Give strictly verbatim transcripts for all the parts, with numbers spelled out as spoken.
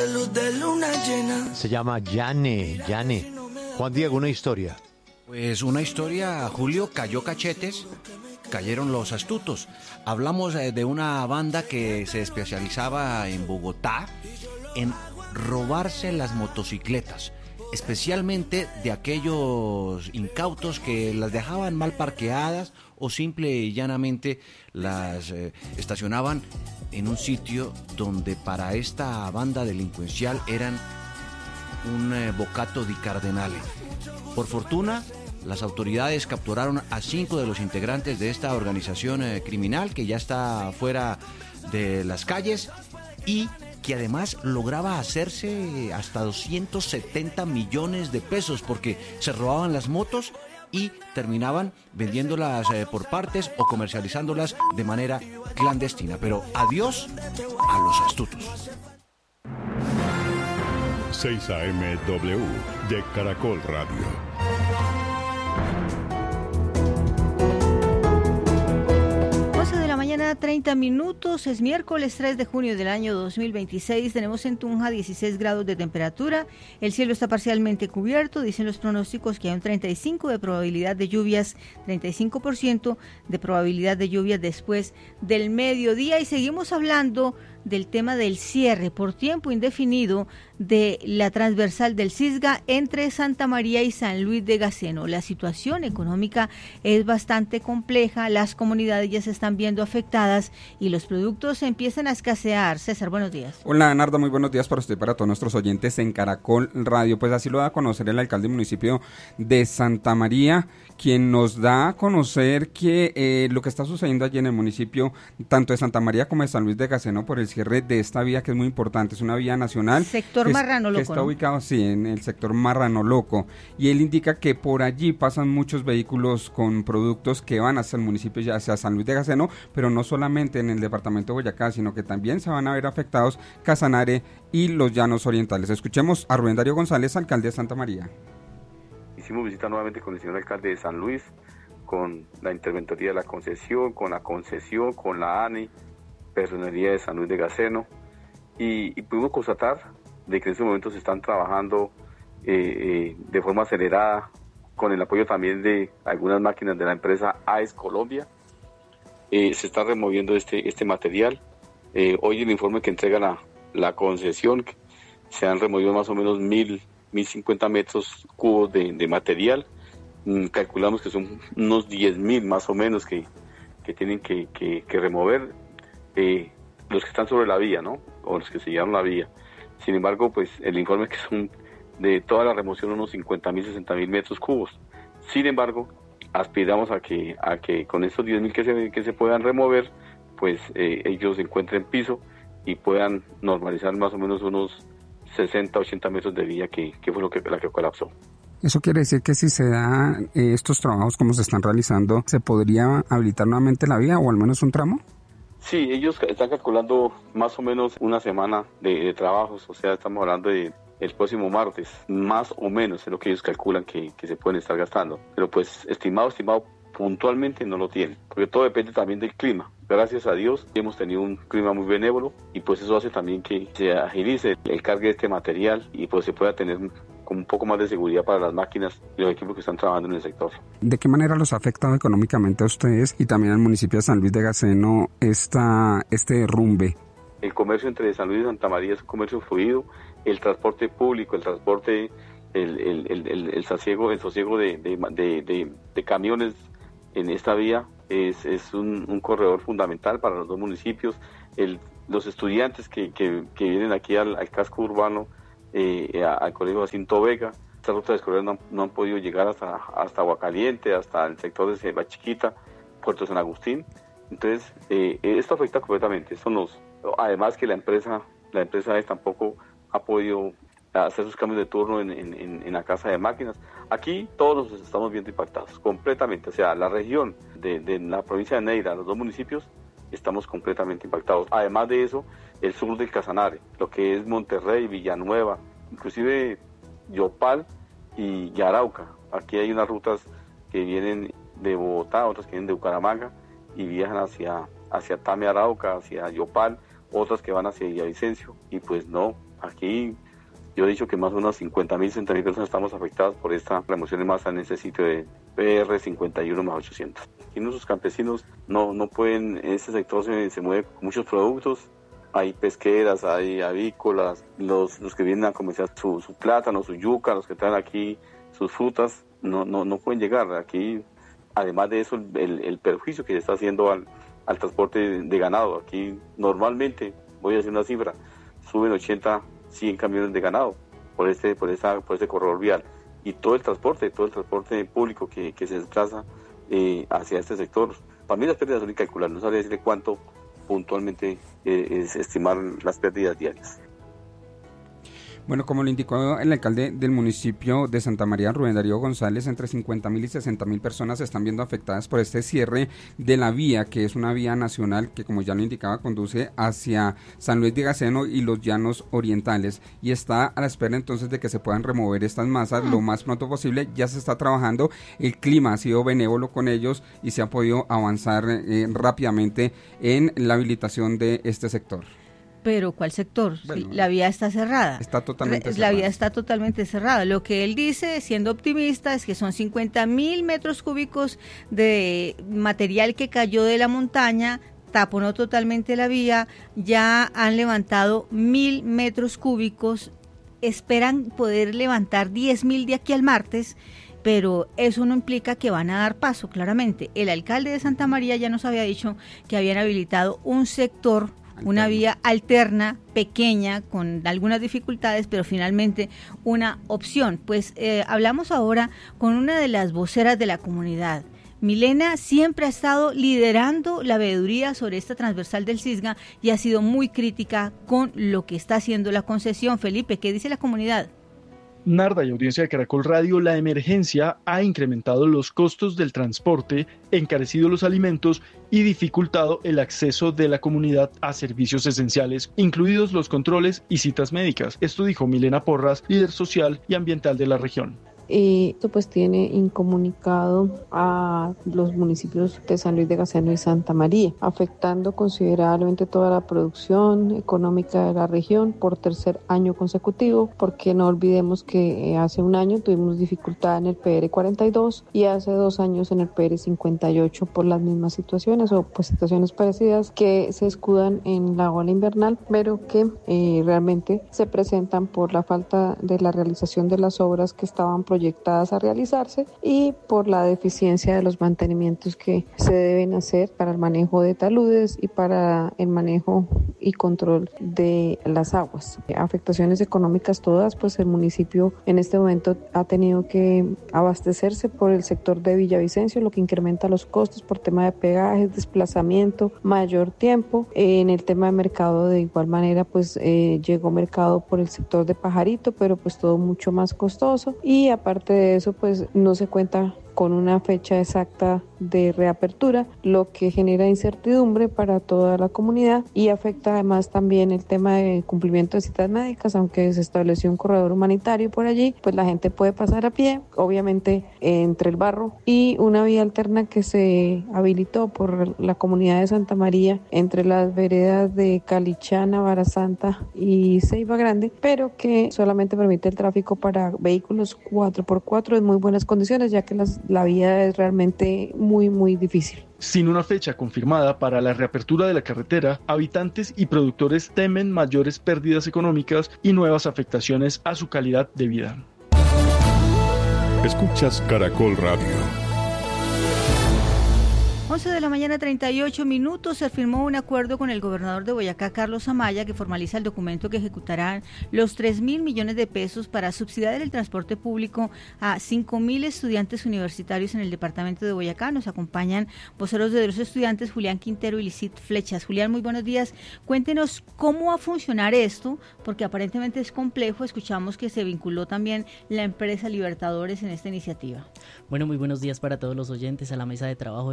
luz de luna llena. Se llama Yane, Yane. Juan Diego, una historia. Pues una historia, Julio, cayó cachetes, cayeron los astutos. Hablamos de una banda que se especializaba en Bogotá en robarse las motocicletas, especialmente de aquellos incautos que las dejaban mal parqueadas o simple y llanamente las eh, estacionaban en un sitio donde para esta banda delincuencial eran un eh, bocato di cardenale. Por fortuna, las autoridades capturaron a cinco de los integrantes de esta organización eh, criminal que ya está fuera de las calles y que además lograba hacerse hasta doscientos setenta millones de pesos porque se robaban las motos y terminaban vendiéndolas eh, por partes o comercializándolas de manera clandestina. Pero adiós a los astutos. seis A M W de Caracol Radio. Mañana treinta minutos, es miércoles tres de junio del año dos mil veintiséis, tenemos en Tunja dieciséis grados de temperatura, el cielo está parcialmente cubierto, dicen los pronósticos que hay un treinta y cinco por ciento de probabilidad de lluvias, treinta y cinco por ciento de probabilidad de lluvias después del mediodía y seguimos hablando del tema del cierre por tiempo indefinido de la transversal del Cisga entre Santa María y San Luis de Gaceno. La situación económica es bastante compleja, las comunidades ya se están viendo afectadas y los productos empiezan a escasear. César, buenos días. Hola, Narda, muy buenos días para usted y para todos nuestros oyentes en Caracol Radio. Pues así lo da a conocer el alcalde del municipio de Santa María, quien nos da a conocer que eh, lo que está sucediendo allí en el municipio, tanto de Santa María como de San Luis de Gaceno, por el cierre de esta vía que es muy importante, es una vía nacional. Sector que, Marrano Loco. Que está ¿no? ubicado, sí, en el sector Marrano Loco. Y él indica que por allí pasan muchos vehículos con productos que van hacia el municipio, ya hacia San Luis de Gaceno, pero no solamente en el departamento de Boyacá, sino que también se van a ver afectados Casanare y los Llanos Orientales. Escuchemos a Rubén Darío González, alcalde de Santa María. Hicimos visita nuevamente con el señor alcalde de San Luis, con la interventoría de la concesión, con la concesión, con la A N I, personería de San Luis de Gaceno, y, y pudimos constatar de que en estos momentos se están trabajando eh, eh, de forma acelerada, con el apoyo también de algunas máquinas de la empresa A E S Colombia. Eh, se está removiendo este, este material. Eh, hoy el informe que entrega la, la concesión, se han removido más o menos mil, mil cincuenta metros cubos de, de material. Mm, calculamos que son unos diez mil más o menos que, que tienen que, que, que remover eh, los que están sobre la vía, ¿no? O los que se llevaron la vía. Sin embargo, pues el informe es que son de toda la remoción unos cincuenta mil, sesenta mil metros cubos. Sin embargo, aspiramos a que a que con estos diez mil que se, que se puedan remover, pues eh, ellos encuentren piso y puedan normalizar más o menos unos sesenta, ochenta metros de vía que, que fue lo que, la que colapsó. Eso quiere decir que si se dan eh, estos trabajos como se están realizando, ¿se podría habilitar nuevamente la vía o al menos un tramo? Sí, ellos están calculando más o menos una semana de, de trabajos, o sea, estamos hablando de el próximo martes, más o menos es lo que ellos calculan que, que se pueden estar gastando. Pero pues estimado, estimado, puntualmente no lo tienen, porque todo depende también del clima. Gracias a Dios hemos tenido un clima muy benévolo y pues eso hace también que se agilice el cargue de este material y pues se pueda tener con un poco más de seguridad para las máquinas y los equipos que están trabajando en el sector. ¿De qué manera los ha afectado económicamente a ustedes y también al municipio de San Luis de Gaceno esta, este derrumbe? El comercio entre San Luis y Santa María es un comercio fluido, el transporte público, el transporte, el, el, el, el, el sosiego, el sosiego de, de, de, de, de camiones en esta vía es, es un, un corredor fundamental para los dos municipios. El, los estudiantes que, que, que vienen aquí al, al casco urbano, eh, a, al colegio Jacinto Vega, estas rutas escolares no, no han podido llegar hasta, hasta Aguacaliente, hasta el sector de Selva Chiquita, Puerto San Agustín. Entonces, eh, esto afecta completamente. Esto nos, además que la empresa, la empresa es tampoco ha podido hacer sus cambios de turno en, en, en la casa de máquinas. Aquí todos nos estamos viendo impactados, completamente. O sea, la región de, de la provincia de Neira, los dos municipios, estamos completamente impactados. Además de eso, el sur del Casanare, lo que es Monterrey, Villanueva, inclusive Yopal y Arauca. Aquí hay unas rutas que vienen de Bogotá, otras que vienen de Bucaramanga y viajan hacia, hacia Tame, Arauca, hacia Yopal, otras que van hacia Villavicencio. Y pues no, Aquí yo he dicho que más o menos cincuenta mil, sesenta mil personas estamos afectadas por esta remoción de masa en ese sitio de P R cincuenta y uno más ochocientos. Aquí nuestros campesinos no, no pueden, en este sector se, se mueve con muchos productos, hay pesqueras, hay avícolas, los, los que vienen a comerciar su, su plátano, su yuca, los que traen aquí sus frutas, no, no, no pueden llegar. Aquí, además de eso, el, el perjuicio que se está haciendo al, al transporte de, de ganado. Aquí normalmente, voy a decir una cifra, suben ochenta, cien camiones de ganado por este, por esta, por este corredor vial. Y todo el transporte, todo el transporte público que, que se desplaza eh, hacia este sector. Para mí las pérdidas son incalculables, no sabría decirle cuánto puntualmente eh, es estimar las pérdidas diarias. Bueno, como lo indicó el alcalde del municipio de Santa María, Rubén Darío González, entre cincuenta mil y sesenta mil personas se están viendo afectadas por este cierre de la vía, que es una vía nacional que, como ya lo indicaba, conduce hacia San Luis de Gaceno y los llanos orientales, y está a la espera entonces de que se puedan remover estas masas lo más pronto posible. Ya se está trabajando, el clima ha sido benévolo con ellos y se ha podido avanzar eh, rápidamente en la habilitación de este sector. Pero ¿cuál sector? Bueno, la vía está cerrada. Está totalmente La cerrada. vía está totalmente cerrada. Lo que él dice, siendo optimista, es que son cincuenta mil metros cúbicos de material que cayó de la montaña, taponó totalmente la vía, ya han levantado mil metros cúbicos, esperan poder levantar diez mil de aquí al martes, pero eso no implica que van a dar paso, claramente. El alcalde de Santa María ya nos había dicho que habían habilitado un sector, una vía alterna, pequeña, con algunas dificultades, pero finalmente una opción. Pues eh, hablamos ahora con una de las voceras de la comunidad. Milena siempre ha estado liderando la veeduría sobre esta transversal del Cisga y ha sido muy crítica con lo que está haciendo la concesión. Felipe, ¿qué dice la comunidad? Narda y audiencia de Caracol Radio, la emergencia ha incrementado los costos del transporte, encarecido los alimentos y dificultado el acceso de la comunidad a servicios esenciales, incluidos los controles y citas médicas. Esto dijo Milena Porras, líder social y ambiental de la región. Y esto pues tiene incomunicado a los municipios de San Luis de Gaceno y Santa María, afectando considerablemente toda la producción económica de la región por tercer año consecutivo, porque no olvidemos que hace un año tuvimos dificultad en el P R cuarenta y dos y hace dos años en el P R cincuenta y ocho por las mismas situaciones o pues situaciones parecidas que se escudan en la ola invernal, pero que eh, realmente se presentan por la falta de la realización de las obras que estaban proyectadas a realizarse y por la deficiencia de los mantenimientos que se deben hacer para el manejo de taludes y para el manejo y control de las aguas. Afectaciones económicas todas, pues el municipio en este momento ha tenido que abastecerse por el sector de Villavicencio, lo que incrementa los costos por tema de peajes, desplazamiento, mayor tiempo. En el tema de mercado de igual manera, pues eh, llegó mercado por el sector de Pajarito, pero pues todo mucho más costoso, y aparte de eso pues no se cuenta con una fecha exacta de reapertura, lo que genera incertidumbre para toda la comunidad y afecta además también el tema de cumplimiento de citas médicas. Aunque se estableció un corredor humanitario por allí, pues la gente puede pasar a pie, obviamente entre el barro, y una vía alterna que se habilitó por la comunidad de Santa María entre las veredas de Calichana, Barasanta y Ceiba Grande, pero que solamente permite el tráfico para vehículos cuatro por cuatro en muy buenas condiciones, ya que las la vía es realmente muy, muy difícil. Sin una fecha confirmada para la reapertura de la carretera, habitantes y productores temen mayores pérdidas económicas y nuevas afectaciones a su calidad de vida. Escuchas Caracol Radio. once de la mañana, treinta y ocho minutos, se firmó un acuerdo con el gobernador de Boyacá, Carlos Amaya, que formaliza el documento que ejecutará los tres mil millones de pesos para subsidiar el transporte público a cinco mil estudiantes universitarios en el departamento de Boyacá. Nos acompañan voceros de los estudiantes, Julián Quintero y Licit Flechas. Julián, muy buenos días. Cuéntenos cómo va a funcionar esto, porque aparentemente es complejo. Escuchamos que se vinculó también la empresa Libertadores en esta iniciativa. Bueno, muy buenos días para todos los oyentes a la mesa de trabajo. Efectivamente,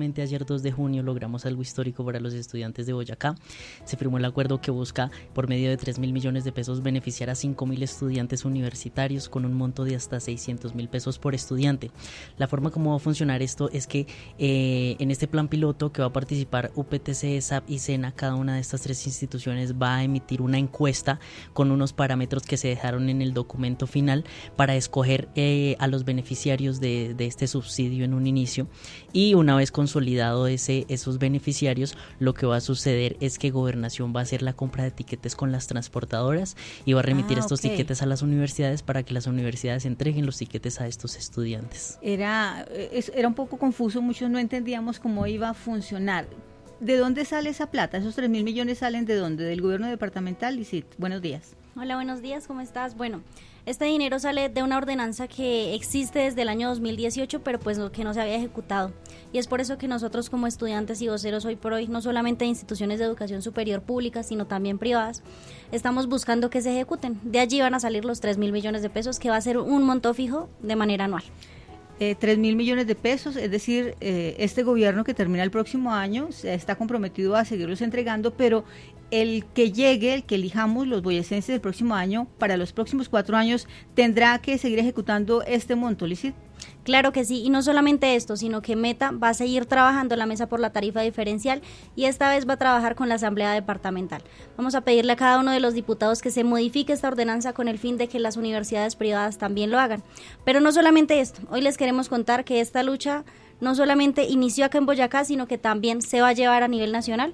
justamente ayer dos de junio logramos algo histórico para los estudiantes de Boyacá. Se firmó el acuerdo que busca, por medio de tres mil millones de pesos, beneficiar a cinco mil estudiantes universitarios con un monto de hasta seiscientos mil pesos por estudiante. La forma como va a funcionar esto es que eh, en este plan piloto que va a participar U P T C, S A P y SENA, cada una de estas tres instituciones va a emitir una encuesta con unos parámetros que se dejaron en el documento final para escoger eh, a los beneficiarios de, de este subsidio en un inicio, y una vez consolidado ese, esos beneficiarios, lo que va a suceder es que Gobernación va a hacer la compra de tiquetes con las transportadoras y va a remitir ah, estos okay. tiquetes a las universidades para que las universidades entreguen los tiquetes a estos estudiantes. Era, era un poco confuso, muchos no entendíamos cómo iba a funcionar. ¿De dónde sale esa plata? ¿Esos tres mil millones salen de dónde? ¿Del gobierno departamental? Lisit, buenos días. Hola, buenos días, ¿cómo estás? Bueno, este dinero sale de una ordenanza que existe desde el año dos mil dieciocho, pero pues no, que no se había ejecutado. Y es por eso que nosotros como estudiantes y voceros hoy por hoy, no solamente de instituciones de educación superior públicas, sino también privadas, estamos buscando que se ejecuten. De allí van a salir los tres mil millones de pesos, que va a ser un monto fijo de manera anual. Eh, tres mil millones de pesos, es decir, eh, este gobierno que termina el próximo año está comprometido a seguirlos entregando, pero el que llegue, el que elijamos, los boyacenses del próximo año, para los próximos cuatro años, tendrá que seguir ejecutando este monto, Lisit. Claro que sí, y no solamente esto, sino que Meta va a seguir trabajando en la mesa por la tarifa diferencial y esta vez va a trabajar con la Asamblea Departamental. Vamos a pedirle a cada uno de los diputados que se modifique esta ordenanza con el fin de que las universidades privadas también lo hagan. Pero no solamente esto, hoy les queremos contar que esta lucha no solamente inició acá en Boyacá, sino que también se va a llevar a nivel nacional.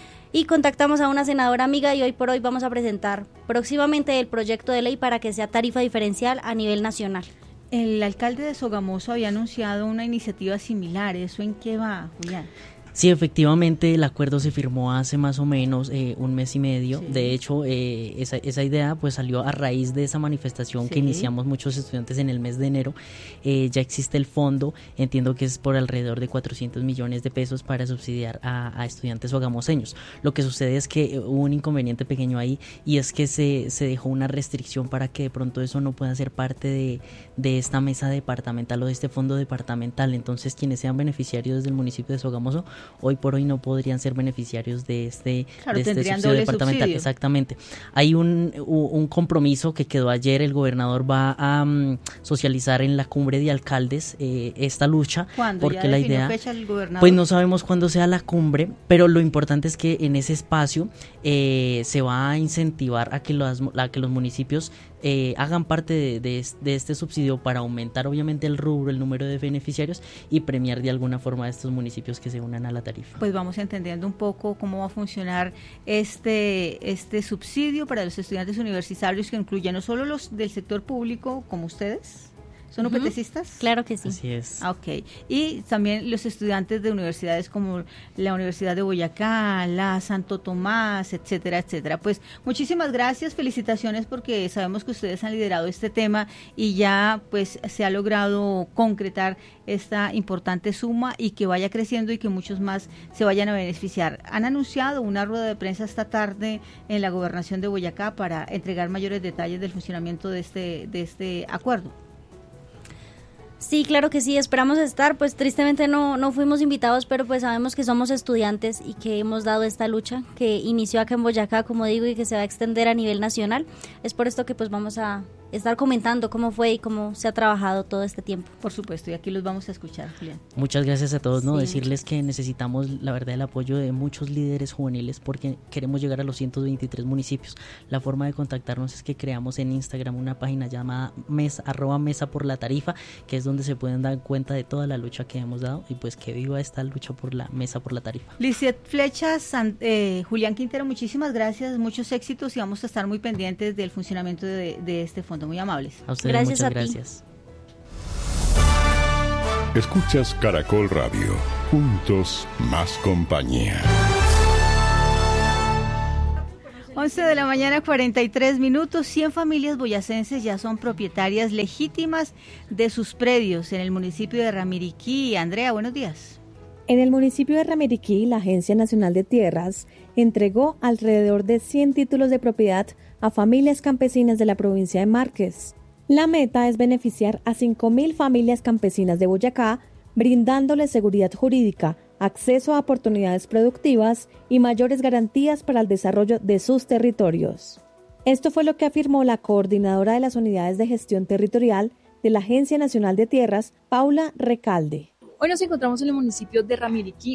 Y contactamos a una senadora amiga y hoy por hoy vamos a presentar próximamente el proyecto de ley para que sea tarifa diferencial a nivel nacional. El alcalde de Sogamoso había anunciado una iniciativa similar. ¿Eso en qué va, Julián? Sí, efectivamente el acuerdo se firmó hace más o menos eh, un mes y medio. Sí. De hecho, eh, esa, esa idea pues salió a raíz de esa manifestación sí. que iniciamos muchos estudiantes en el mes de enero. Eh, ya existe el fondo, entiendo que es por alrededor de cuatrocientos millones de pesos para subsidiar a, a estudiantes sogamoseños. Lo que sucede es que hubo un inconveniente pequeño ahí y es que se, se dejó una restricción para que de pronto eso no pueda ser parte de, de esta mesa departamental o de este fondo departamental. Entonces, quienes sean beneficiarios del municipio de Sogamoso hoy por hoy no podrían ser beneficiarios de este, claro, de este subsidio departamental. Subsidio. Exactamente. Hay un, un compromiso que quedó ayer, el gobernador va a um, socializar en la cumbre de alcaldes eh, esta lucha. ¿Cuándo? Porque ¿Ya la definió idea, fecha el gobernador? Pues no sabemos cuándo sea la cumbre, pero lo importante es que en ese espacio eh, se va a incentivar a que los, a que los municipios Eh, hagan parte de, de, de este subsidio para aumentar obviamente el rubro, el número de beneficiarios y premiar de alguna forma a estos municipios que se unan a la tarifa. Pues vamos entendiendo un poco cómo va a funcionar este, este subsidio para los estudiantes universitarios, que incluye no solo los del sector público como ustedes. ¿Son uh-huh. UPTCistas? Claro que sí. Así es. Ah, ok. Y también los estudiantes de universidades como la Universidad de Boyacá, la Santo Tomás, etcétera, etcétera. Pues muchísimas gracias, felicitaciones, porque sabemos que ustedes han liderado este tema y ya pues se ha logrado concretar esta importante suma y que vaya creciendo y que muchos más se vayan a beneficiar. Han anunciado una rueda de prensa esta tarde en la Gobernación de Boyacá para entregar mayores detalles del funcionamiento de este, de este acuerdo. Sí, claro que sí, esperamos estar, pues tristemente no, no fuimos invitados, pero pues sabemos que somos estudiantes y que hemos dado esta lucha que inició acá en Boyacá, como digo, y que se va a extender a nivel nacional. Es por esto que pues vamos a estar comentando cómo fue y cómo se ha trabajado todo este tiempo. Por supuesto, y aquí los vamos a escuchar, Julián. Muchas gracias a todos, ¿no? Sí. Decirles que necesitamos, la verdad, el apoyo de muchos líderes juveniles porque queremos llegar a los ciento veintitrés municipios. La forma de contactarnos es que creamos en Instagram una página llamada mesa, arroba mesa por la tarifa, que es donde se pueden dar cuenta de toda la lucha que hemos dado y pues que viva esta lucha por la mesa por la tarifa. Liset Flechas, eh, Julián Quintero, muchísimas gracias, muchos éxitos y vamos a estar muy pendientes del funcionamiento de, de este fondo. Muy amables. A ustedes gracias muchas a gracias. Ti. Escuchas Caracol Radio. Juntos más compañía. once de la mañana, cuarenta y tres minutos. cien familias boyacenses ya son propietarias legítimas de sus predios en el municipio de Ramiriquí. Andrea, buenos días. En el municipio de Ramiriquí, la Agencia Nacional de Tierras entregó alrededor de cien títulos de propiedad a familias campesinas de la provincia de Márquez. La meta es beneficiar a cinco mil familias campesinas de Boyacá, brindándoles seguridad jurídica, acceso a oportunidades productivas y mayores garantías para el desarrollo de sus territorios. Esto fue lo que afirmó la coordinadora de las unidades de gestión territorial de la Agencia Nacional de Tierras, Paula Recalde. Hoy nos encontramos en el municipio de Ramiriquí,